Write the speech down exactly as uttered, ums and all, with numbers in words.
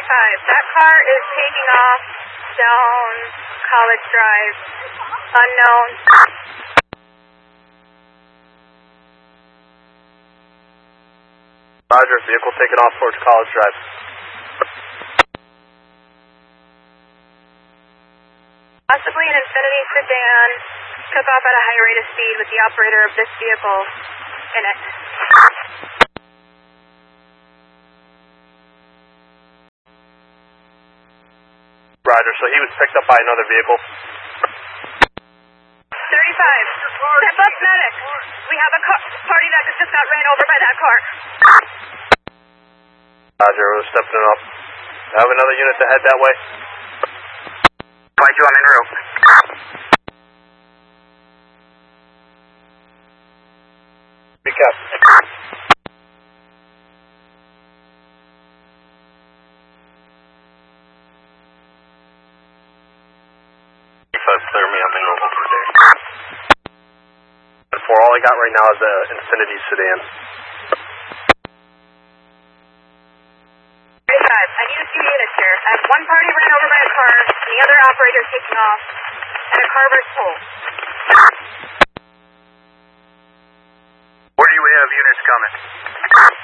thirty-five. That car is taking off down College Drive. Unknown. Roger, vehicle taking off towards College Drive. Possibly an Infiniti sedan. Took off at a high rate of speed with the operator of this vehicle in it. Roger, so he was picked up by another vehicle. thirty-five. Step up, medic. We have a car party that just got ran over by that car. Roger, we're stepping it up. I have another unit to head that way. five two, I'm en route. Be careful. Clear me, I'm in Noble for there. And for all I got right now is an Infiniti sedan. thirty-five. I need a few units here. I have one party ran over by a car, and the other operator taking off, and a Carver's pole. Where do you have units coming?